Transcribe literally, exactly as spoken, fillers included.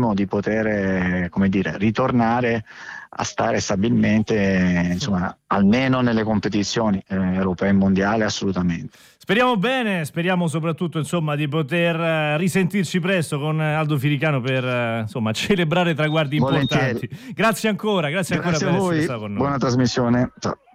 minimo di poter, come dire, ritornare a stare stabilmente, insomma, almeno nelle competizioni eh, europee e mondiali, assolutamente. Speriamo bene, speriamo soprattutto insomma di poter uh, risentirci presto con Aldo Firicano per uh, insomma celebrare traguardi Volentieri. importanti. Grazie ancora, grazie, Grazie ancora a per voi, essere stato con noi. buona trasmissione. Ciao.